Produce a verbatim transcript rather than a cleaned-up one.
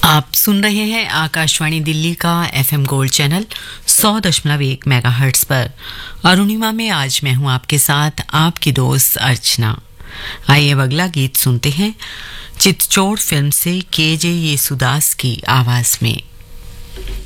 आप सुन रहे हैं आकाशवाणी दिल्ली का एफएम गोल्ड चैनल सौ दशमलव एक मेगाहर्ट्ज पर। अरुणिमा में आज मैं हूं आपके साथ आपकी दोस्त अर्चना। आइए अब अगला गीत सुनते हैं चितचोर फिल्म से के जे येसुदास की आवाज में।